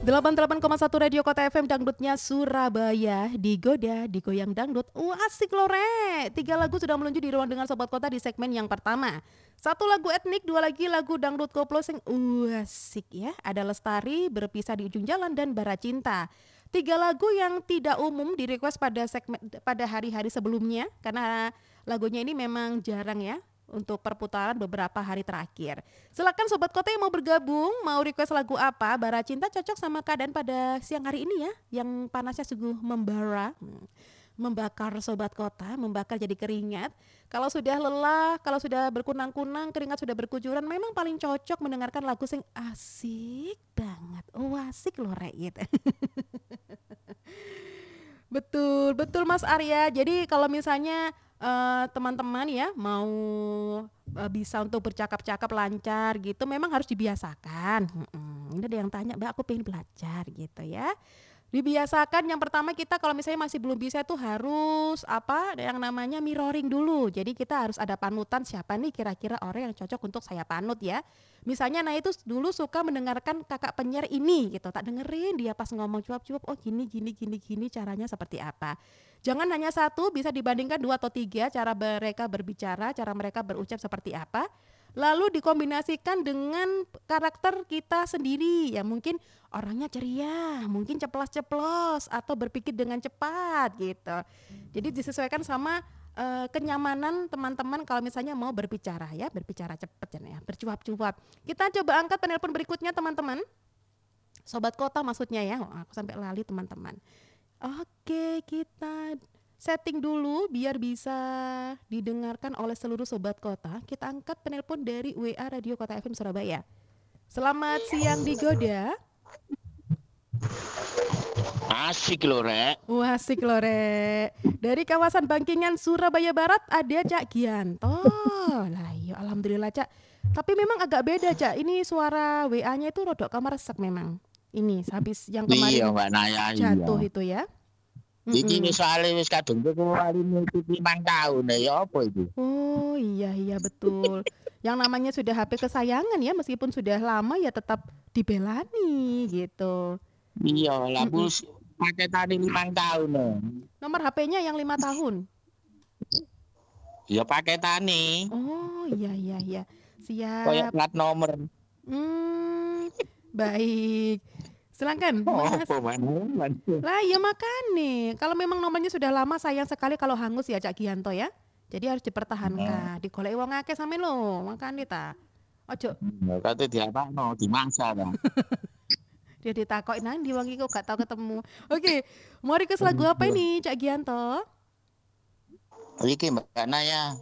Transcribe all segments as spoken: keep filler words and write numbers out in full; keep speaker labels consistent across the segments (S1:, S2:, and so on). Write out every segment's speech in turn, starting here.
S1: delapan puluh delapan koma satu Radio Kota F M Dangdutnya Surabaya digoda, digoyang dangdut. Wah asik loh Re. Tiga lagu sudah meluncur di ruang dengan Sobat Kota di segmen yang pertama. Satu lagu etnik, dua lagi lagu dangdut koplo sing uh, asik ya. Ada Lestari, Berpisah di Ujung Jalan, dan Bara Cinta. Tiga lagu yang tidak umum di request pada segmen pada hari-hari sebelumnya karena lagunya ini memang jarang ya untuk perputaran beberapa hari terakhir. Silakan Sobat Kota yang mau bergabung, mau request lagu apa? Bara Cinta cocok sama keadaan pada siang hari ini ya, yang panasnya sungguh membara, hmm, membakar Sobat Kota, membakar jadi keringat. Kalau sudah lelah, kalau sudah berkunang-kunang, keringat sudah berkucuran, memang paling cocok mendengarkan lagu sing asik banget. Oh asik loh Rek gitu. Betul, betul Mas Arya. Jadi kalau misalnya eh, teman-teman ya mau eh, bisa untuk bercakap-cakap lancar gitu, memang harus dibiasakan. Mm-mm. Ini ada yang tanya, Mbak aku pengen belajar gitu ya. Dibiasakan yang pertama kita kalau misalnya masih belum bisa tuh harus apa yang namanya mirroring dulu. Jadi kita harus ada panutan siapa nih kira-kira orang yang cocok untuk saya panut ya. Misalnya nah itu dulu suka mendengarkan kakak penyiar ini gitu. Tak dengerin dia pas ngomong cuap-cuap oh gini gini gini gini caranya seperti apa. Jangan hanya satu, bisa dibandingkan dua atau tiga cara mereka berbicara, cara mereka berucap seperti apa. Lalu dikombinasikan dengan karakter kita sendiri ya mungkin orangnya ceria, mungkin ceplos-ceplos atau berpikir dengan cepat gitu. Jadi disesuaikan sama eh, kenyamanan teman-teman kalau misalnya mau berbicara ya, berbicara cepat ya, bercuap-cuap. Kita coba angkat penelpon berikutnya teman-teman. Sobat Kota maksudnya ya, oh, aku sampai lali teman-teman. Oke, kita setting dulu biar bisa didengarkan oleh seluruh Sobat Kota. Kita angkat penelpon dari W A Radio Kota F M Surabaya. Selamat siang Digoda.
S2: Asik loh Rek.
S1: Wah asik loh Rek. Dari kawasan Bangkingan Surabaya Barat ada Cak Gianto. Lah iya alhamdulillah Cak. Tapi memang agak beda Cak. Ini suara W A-nya itu rodok kameresek memang. Ini habis yang
S2: Iya
S1: kemarin
S2: Mbak Naya
S1: jatuh
S2: iya.
S1: itu ya.
S2: Iki
S1: Mm-mm.
S2: wis soalé wis kadung keluarin itu lima tahun ya apa itu?
S1: Oh iya iya betul. Yang namanya sudah H P kesayangan ya meskipun sudah lama ya tetap dibelani gitu.
S2: Iya, lah
S1: Mm-mm.
S2: bus paketane lima tahun. eh.
S1: Nomor H P-nya yang lima tahun.
S2: Ya paketane
S1: Oh iya iya iya.
S2: koyo
S1: Siap.
S2: plat nomor.
S1: Hmm, baik. Silakan Mas.
S2: Apa man?
S1: Lah ya makan nih. Kalau memang nomornya sudah lama sayang sekali kalau hangus ya Cak Gianto ya. Jadi harus dipertahankan. Digoleki wong akeh sampe lho, makane ta. Ojo
S2: Ya kate diapakno, dimangsa ta.
S1: dia ditakoki nang di wong iku gak tau ketemu. Oke, mau request lagu apa ini Cak Gianto?
S2: Iki Mbak Naya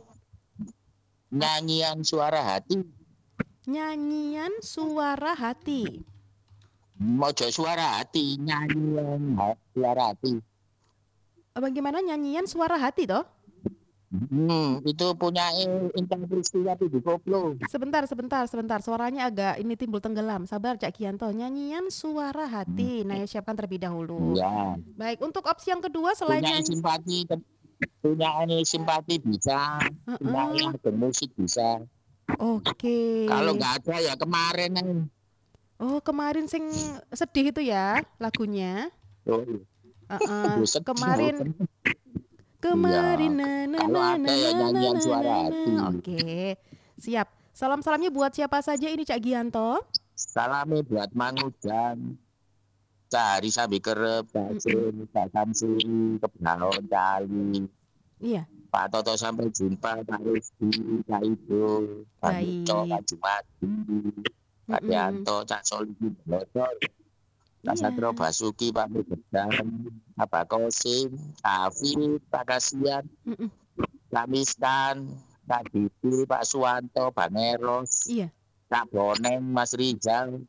S2: nyanyian suara hati.
S1: Nyanyian suara hati.
S2: Mojo suara hati, nyanyian suara hati.
S1: Bagaimana nyanyian suara hati toh?
S2: Hmm, itu punya Intan Peristiwa di Koplo.
S1: Sebentar, sebentar, sebentar. Suaranya agak ini timbul tenggelam. Sabar Cak Gianto. Nyanyian suara hati. Nah, ya, siapkan terlebih dahulu.
S2: Ya.
S1: Baik, untuk opsi yang kedua selain
S2: Punya
S1: nyanyi.
S2: simpati, punya ini simpati bisa, punya
S1: Uh-uh.
S2: yang musik bisa.
S1: Oke.
S2: Kalau nggak ada ya kemarin yang
S1: Oh, kemarin sing sedih itu ya lagunya.
S2: oh,
S1: Uh-uh.
S2: sedih,
S1: Kemarin
S2: bosen.
S1: kemarin
S2: Iya,
S1: na na
S2: kalau
S1: na
S2: ada
S1: na
S2: ya
S1: na
S2: nyanyian
S1: na
S2: suara
S1: na
S2: hati.
S1: na. Oke. Siap. Salam-salamnya buat siapa saja ini Cak Gianto?
S2: Salamnya buat Mangujan, Cari Sabi Kerep, Basun, Pak Samsuri, Kebenalon Cali,
S1: Iya.
S2: Pak Toto sampai jumpa, Pak Rizky, Pak Ibu, Pak Muco, Pak
S1: Baik.
S2: Jumadi, Pak
S1: Mm-mm.
S2: Yanto, Cak Solidi, Botol, Pak
S1: Iya.
S2: Satrio Basuki, Pak Mugedan, Pak Kosim, Pak Afif, Pak Kasian,
S1: Mm-mm.
S2: Pak Miskan, Pak Didi, Pak Suwanto, Pak Neros,
S1: Iya.
S2: Pak Boneng, Mas Rizal,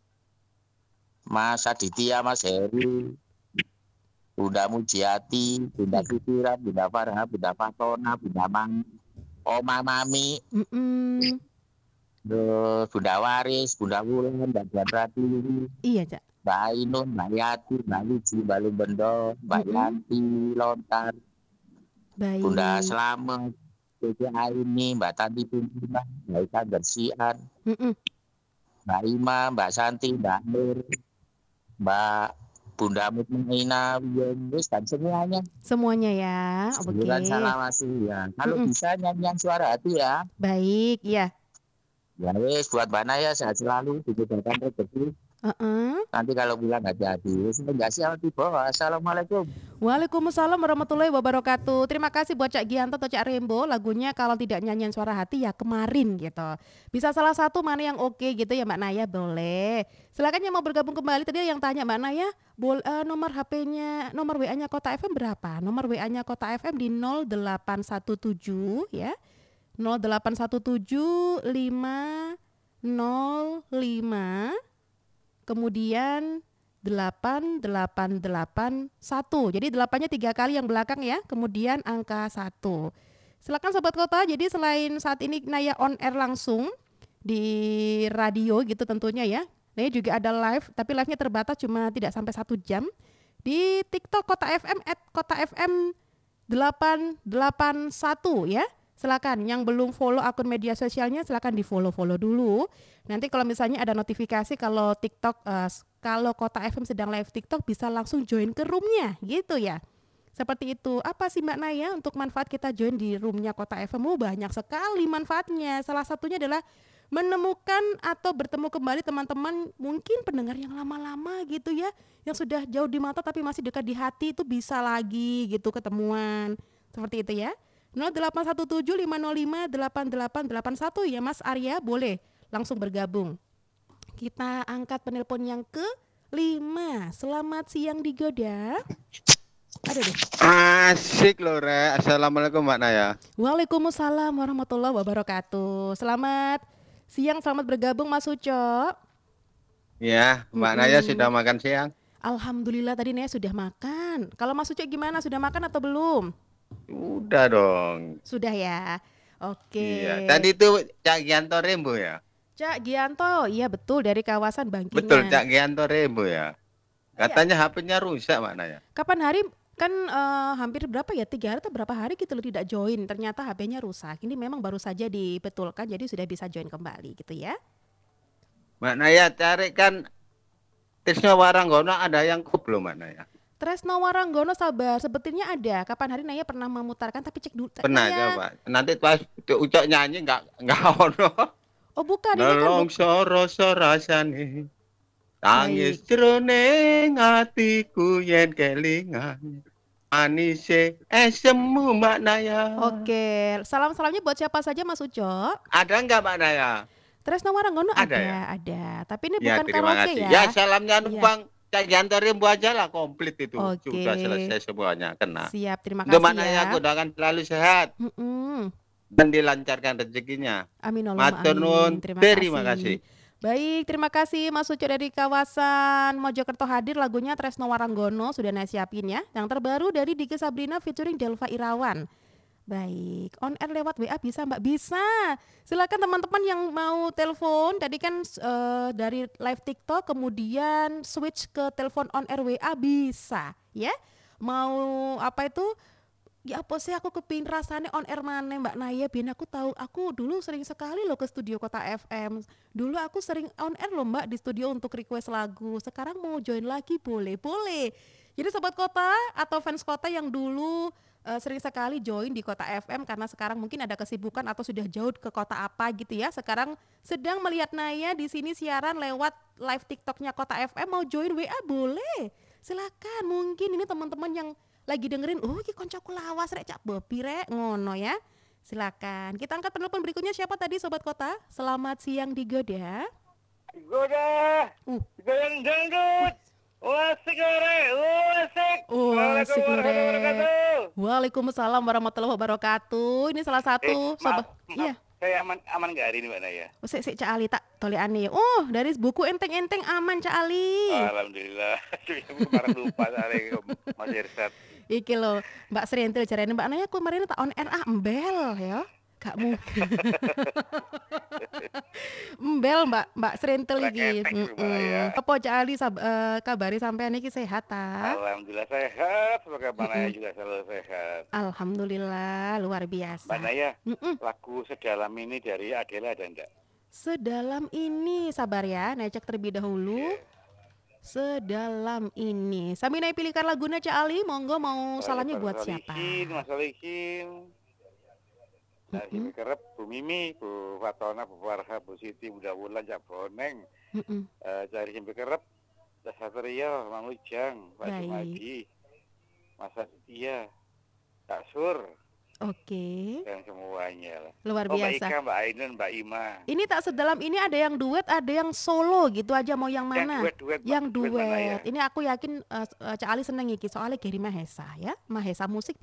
S2: Mas Aditya, Mas Heri, Bunda Mujiati, Bunda
S1: Iya.
S2: Fitira, Bunda Farha, Bunda Fatona, Bunda Mang, Oma Mami,
S1: Mm-mm.
S2: terus Bunda Waris, Bunda Wulan, dan Bunda Pratiwi,
S1: Iya, Cak.
S2: Mbak Ainun, Mbak Yati, Mbak Luci, Mbak Lumbendo, Mbak
S1: Mm-mm.
S2: Yanti, Lontar, Bunda
S1: Baik.
S2: Selamat, Dede Aini, Mbak Tanti Pimpinan, Mbak Ikan Bersihan,
S1: Mm-mm.
S2: Mbak Ima, Mbak Santi, Mbak Nur, Mbak Bunda Mutmainah Yunus dan semuanya.
S1: Semuanya ya. Oke.
S2: Bulan salam asli ya. Kalau
S1: Mm-mm.
S2: bisa nyanyian suara hati ya.
S1: Baik, ya.
S2: Ya wes buat Mbak Naya sehat selalu diberikan rezeki.
S1: Uh-uh.
S2: Nanti kalau bilang nggak jadi, enggak siapa tiba. Assalamualaikum.
S1: Waalaikumsalam warahmatullahi wabarakatuh. Terima kasih buat Cak Gianto atau Cak Rembo. Lagunya kalau tidak nyanyian suara hati ya kemarin gitu. Bisa salah satu mana yang oke gitu ya Mbak Naya, boleh. Silakan yang mau bergabung kembali tadi yang tanya Mbak Naya, bol, uh, nomor H P-nya, nomor W A-nya Kota F M berapa? Nomor W A-nya Kota F M di nol delapan satu tujuh ya. nol delapan satu tujuh lima nol lima kemudian delapan delapan delapan satu. Jadi delapannya tiga kali yang belakang ya, kemudian angka satu. Silakan Sobat Kota, jadi selain saat ini Naya on air langsung di radio gitu tentunya ya. Naya juga ada live, tapi live-nya terbatas cuma tidak sampai satu jam. Di TikTok Kota F M at Kota F M delapan delapan satu ya. Silakan yang belum follow akun media sosialnya silakan di follow-follow dulu. Nanti kalau misalnya ada notifikasi kalau TikTok uh, kalau Kota F M sedang live TikTok bisa langsung join ke roomnya gitu ya. Seperti itu. Apa sih Mbak Naya untuk manfaat kita join di roomnya Kota F M? Oh, banyak sekali manfaatnya. Salah satunya adalah menemukan atau bertemu kembali teman-teman mungkin pendengar yang lama-lama gitu ya, yang sudah jauh di mata tapi masih dekat di hati itu bisa lagi gitu ketemuan. Seperti itu ya. nol delapan satu tujuh lima nol lima delapan delapan delapan satu ya Mas Arya, boleh langsung bergabung. Kita angkat penelpon yang ke lima. Selamat siang Digoda. Ada deh.
S3: Asik loh Re. Assalamualaikum Mbak Naya.
S1: Waalaikumsalam warahmatullahi wabarakatuh. Selamat siang, selamat bergabung Mas Uco.
S3: Ya, Mbak
S1: Mm-mm.
S3: Naya sudah makan siang?
S1: Alhamdulillah tadi Naya sudah makan. Kalau Mas Uco gimana? Sudah makan atau belum?
S3: Udah dong.
S1: Sudah ya. Oke.
S3: Iya. Tadi itu Cak Gianto Rembo ya?
S1: Cak Gianto, iya betul dari kawasan Bangkingan.
S3: Betul, Cak Gianto Rembo ya. Katanya H P-nya rusak Mbak Naya.
S1: Kapan hari kan uh, hampir berapa ya? Tiga hari atau berapa hari gitu loh tidak join. Ternyata H P-nya rusak. Ini memang baru saja dibetulkan jadi sudah bisa join kembali gitu ya.
S3: Mbak Naya cari kan Trisno Waranggono ada yang kop belum Mbak Naya?
S1: Tresno Waranggono sabar, sebetulnya ada. Kapan hari Naya pernah memutarkan tapi cek dulu.
S3: Pernah
S1: Naya...
S3: coba. Nanti pas Ucok nyanyi nggak nggak ono.
S1: Oh bukan, ini kan
S3: Nolong
S1: bu...
S3: soro rasane. Tangis jroning atiku yen kelingan. Anise esemu Mbak Naya.
S1: Oke, salam-salamnya buat siapa saja Mas Uco?
S3: Ada nggak Mbak Naya?
S1: Tresno Waranggono ada,
S3: ada,
S1: ada.
S3: Ya?
S1: ada. Tapi ini
S3: Ya,
S1: bukan
S3: terima
S1: karaoke
S3: kasih.
S1: ya.
S3: Ya, salamnya
S1: Iya.
S3: Bang Cak Gianto Rembo aja lah, komplit itu.
S1: Oke.
S3: Sudah selesai semuanya, kena.
S1: Siap, terima kasih
S3: Mbak
S1: ya.
S3: Naya aku doakan selalu sehat.
S1: Mm-mm.
S3: Dan dilancarkan rezekinya.
S1: Amin Allahumma
S3: Matur nuwun.
S1: amin. Terima,
S3: Terima
S1: kasih.
S3: kasih.
S1: Baik, terima kasih Mas Uco dari kawasan Mojokerto hadir, lagunya Tresno Waranggono sudah Naya siapin ya. Yang terbaru dari Dike Sabrina featuring Delva Irawan. Baik, on air lewat W A bisa Mbak? Bisa. Silakan teman-teman yang mau telepon. Tadi kan uh, dari live TikTok kemudian switch ke telepon on air W A bisa ya. Mau apa itu? Ya apa sih aku kepingin rasanya on air mana Mbak Naya, biar aku tahu. Aku dulu sering sekali loh ke studio Kota F M. Dulu aku sering on air loh Mbak di studio untuk request lagu. Sekarang mau join lagi boleh? Boleh. Jadi Sobat Kota atau fans Kota yang dulu uh, sering sekali join di Kota F M karena sekarang mungkin ada kesibukan atau sudah jauh ke kota apa gitu ya. Sekarang sedang melihat Naya di sini siaran lewat live TikToknya Kota F M, mau join W A boleh. Silakan, mungkin ini teman-teman yang lagi dengerin, oh iki koncoku lawas rek Cak Bobi rek ngono ya. Silakan. Kita angkat penelpon berikutnya, siapa tadi Sobat Kota? Selamat siang Digoda.
S4: Digoda. Uh. Goyang dangdut. Wasik lore, wasik.
S1: Wasik lore. Waalaikumsalam warahmatullahi wabarakatuh. Ini salah satu
S4: eh,
S1: sobat.
S4: Maaf,
S1: iya.
S4: Saya aman aman gak hari ini Mbak Naya?
S1: Oh, sik sik Cak Ali tak toleane ya. Oh, dari buku enteng-enteng aman Cak Ali.
S4: Alhamdulillah. Kemarin lupa sare Mas Irsat.
S1: Iki lho, Mbak Srentil jarene Mbak Naya kemarin tak on air ah embel ya. Gak mungkin. Embel Mbak Mbak Srentil iki. Heeh. Apa Cak Ali sab- uh, kabari sampean iki sehat ta?
S4: Alhamdulillah sehat, semoga Mbak Naya juga selalu sehat.
S1: Alhamdulillah, luar biasa.
S4: Mbak Naya,
S1: Mm-mm.
S4: lagu Sedalam Ini dari Adele ada enggak?
S1: Sedalam ini, sabar ya, Naya cek terlebih dahulu.
S4: Yeah.
S1: Sedalam ini. Samina pilihkan lagunya Cak Ali, monggo mau salamnya buat siapa?
S4: Mas Solihin. Nah,
S1: Mm-mm,
S4: sini kerep Bu Mimi, Bu Fatona, Bu Farha, Bu Siti, Bu Dawulan, Cak Boneng,
S1: mm-mm.
S4: eh, cari simpi kerep, Cak Satrio, Mang Ujang, Pak
S1: Baik.
S4: Jumadi, Mas Aditya, Kak Sur,
S1: Oke,
S4: dan semuanya lah.
S1: luar
S4: Oh, Mbak
S1: biasa.
S4: Ika, Mbak Ainun, Mbak Ima.
S1: Ini tak sedalam ini ada yang duet, ada yang solo gitu aja, mau yang
S4: Yang
S1: mana?
S4: duet-duet, Mbak.
S1: Yang
S4: Duet mana ya?
S1: duet. Ini aku yakin eh, eh, Cak Ali seneng iki soalnya Geri Mahesa ya. Mahesa musik